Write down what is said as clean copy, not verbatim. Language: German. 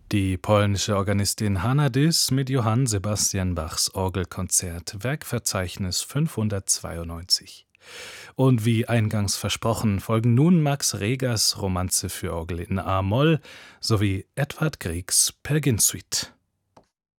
Die polnische Organistin Hanna Dys mit Johann Sebastian Bachs Orgelkonzert, Werkverzeichnis 592. Und wie eingangs versprochen, folgen nun Max Regers Romanze für Orgel in a-Moll sowie Edvard Griegs Pelgin-Suite.